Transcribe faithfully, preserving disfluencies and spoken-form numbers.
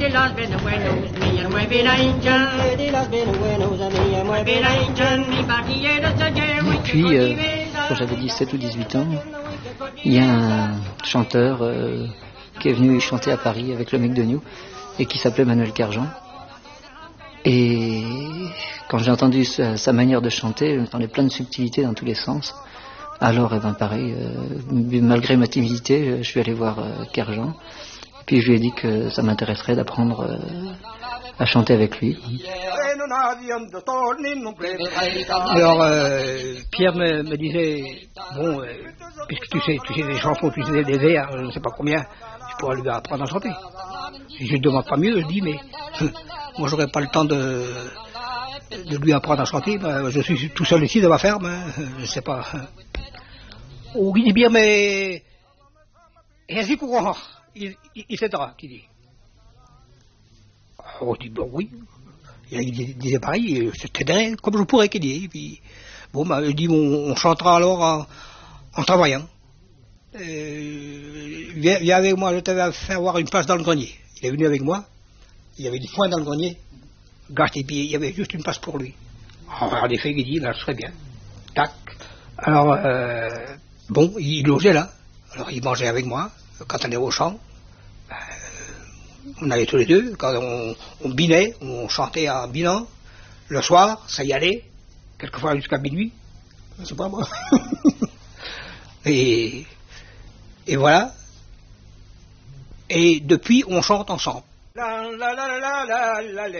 puis, euh, quand j'avais dix-sept ou dix-huit ans, il y a un chanteur euh, qui est venu chanter à Paris avec le Mec de New et qui s'appelait Manuel Carjan. Et quand j'ai entendu sa, sa manière de chanter, j'entendais plein de subtilités dans tous les sens. Alors, eh ben, pareil, euh, malgré ma timidité, je suis allé voir euh, Carjan. Puis je lui ai dit que ça m'intéresserait d'apprendre euh, à chanter avec lui. Alors, euh, Pierre me, me disait, bon, euh, puisque tu sais, tu sais des chansons, tu sais des airs, je ne sais pas combien, tu pourras lui apprendre à chanter. Je ne demande pas mieux, je dis, mais moi, j'aurais pas le temps de, de lui apprendre à chanter. Ben, je suis tout seul ici de ma ferme, hein, je ne sais pas. Oh, il dit bien, mais... Et ainsi qu'on il, il, il s'aidera, qui dit. Oh, je dis, bon, oui. Il disait pareil, je t'aiderai comme je pourrais, qu'il dit. Et puis, bon, bah, il dit, on, on chantera alors en, en travaillant. Euh, viens, viens avec moi, je t'avais fait avoir une place dans le grenier. Il est venu avec moi, il y avait du foin dans le grenier, gâché, et puis il y avait juste une place pour lui. Alors, en effet, il dit, là, ce serait bien. Tac. Alors, euh, bon, il logeait là. Alors, il mangeait avec moi, quand on est au champ. Ben, on allait tous les deux, quand on, on binait, on chantait en binant. Le soir, ça y allait, quelquefois jusqu'à minuit. C'est pas moi. et, et voilà. Et depuis, on chante ensemble. La, la, la, la, la, la, la.